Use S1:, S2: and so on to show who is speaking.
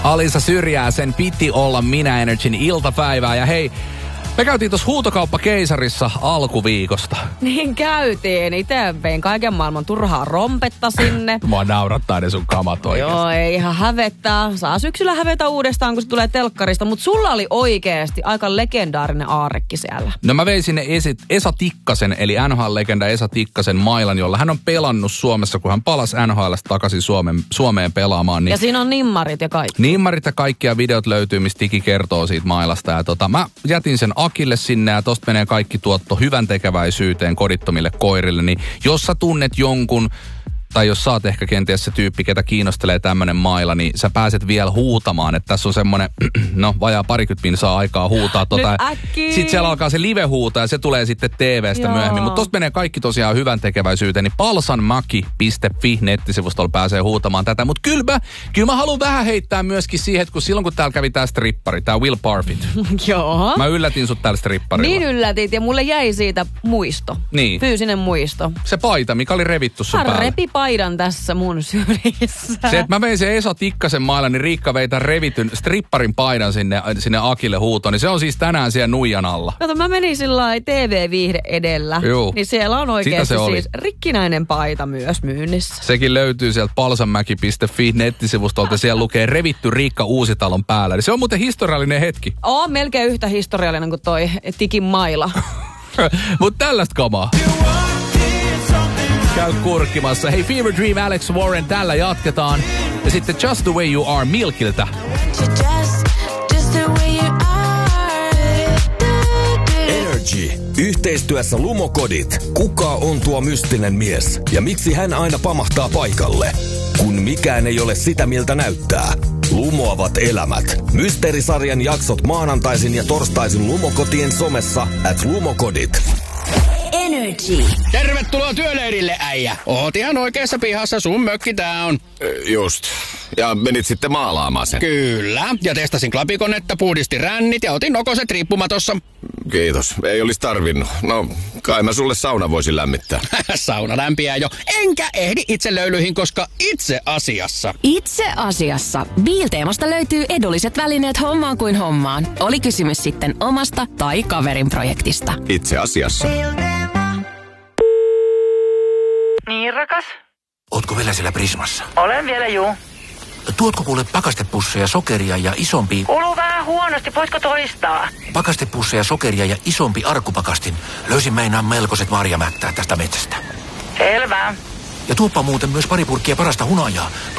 S1: Alisa Syrjää, sen piti olla Minä Energyn iltapäivää. Ja hei, me käytiin tuossa Huutokauppa-keisarissa alkuviikosta.
S2: Niin käytiin. Itse vein kaiken maailman turhaa rompetta sinne.
S1: Mua naurattaa ne sun kamat oikeesti.
S2: Joo, ei ihan hävettää. Saa syksyllä hävetä uudestaan, kun se tulee telkkarista. Mutta sulla oli oikeesti aika legendaarinen aarrekki siellä.
S1: No mä vein sinne Esa Tikkasen, eli NHL-legenda Esa Tikkasen mailan, jolla hän on pelannut Suomessa, kun hän palasi NHL:stä takaisin Suomeen pelaamaan. Niin
S2: ja siinä on nimmarit ja kaikki.
S1: Nimmarit ja kaikki ja videot löytyy, mistä Tiki kertoo siitä mailasta. Ja mä jätin sen Akille sinne ja tosta menee kaikki tuotto hyvän tekeväisyyteen kodittomille koirille. Niin jos sä tunnet jonkun, tai jos sä oot ehkä kenties se tyyppi, ketä kiinnostelee tämmönen maila, niin sä pääset vielä huutamaan. Että tässä on semmonen, vajaa 20 minsaa aikaa huutaa. Sitten siellä alkaa se live huutaa ja se tulee sitten TV:stä myöhemmin. Mutta tosta menee kaikki tosiaan hyvän tekeväisyyteen. Niin palsanmaki.fi nettisivustolla pääsee huutamaan tätä. Mutta kyllä mä haluan vähän heittää myöskin siihen, että silloin kun täällä kävi tää strippari, tää Will Parfit.
S2: Joo.
S1: Mä yllätin sut täällä stripparilla.
S2: Niin yllätit ja mulle jäi siitä muisto.
S1: Niin.
S2: Fyysinen muisto.
S1: Se paita, mikä oli revittu sun päälle.
S2: Paidan tässä mun sylissä.
S1: Se, että mä vein sen Esa Tikkasen mailla, niin Riikka vei tämän revityn stripparin paidan sinne Akille huutoon. Niin se on siis tänään siellä nuijan alla.
S2: Kato, mä menin sillai TV-viihde edellä.
S1: Juu.
S2: Niin siellä on oikeasti siis rikkinäinen paita myös myynnissä.
S1: Sekin löytyy sieltä palsanmäki.fi nettisivustolta. Siellä lukee revitty Riikka Uusitalon päällä. Niin se on muuten historiallinen hetki.
S2: On melkein yhtä historiallinen kuin toi Tikin maila.
S1: Mutta tällaista kamaa. Käy kurkkimassa. Hei, Fever Dream, Alex Warren, tällä jatketaan. Ja sitten Just the Way You Are Milkiltä.
S3: Energy. Yhteistyössä Lumokodit. Kuka on tuo mystinen mies? Ja miksi hän aina pamahtaa paikalle? Kun mikään ei ole sitä, miltä näyttää. Lumoavat elämät. Mysteerisarjan jaksot maanantaisin ja torstaisin Lumokotien somessa @Lumokodit.
S4: Energy.
S5: Tervetuloa työleirille, äijä. Oot ihan oikeassa pihassa, sun mökki tää on.
S6: Just. Ja menit sitten maalaamaan sen.
S5: Kyllä. Ja testasin klapikonetta, puhdistin rännit ja otin nokoset riippumatossa.
S6: Kiitos. Ei olisi tarvinnut. No, kai mä sulle sauna voisin lämmittää.
S5: Sauna lämpiää jo. Enkä ehdi itse löylyihin, koska itse asiassa.
S4: Itse asiassa. Biilteemasta löytyy edulliset välineet hommaan kuin hommaan. Oli kysymys sitten omasta tai kaverin projektista.
S6: Itse asiassa.
S7: Niin, rakas?
S8: Ootko vielä siellä Prismassa?
S7: Olen vielä, juu.
S8: Tuotko kuule pakastepusseja, sokeria ja isompi...
S7: Kuuluu vähän huonosti, voitko toistaa?
S8: Pakastepusseja, sokeria ja isompi arkkupakastin. Löysin meinaan melkoiset marjamättää tästä metsästä.
S7: Selvä.
S8: Ja tuoppa muuten myös pari purkkia parasta hunajaa.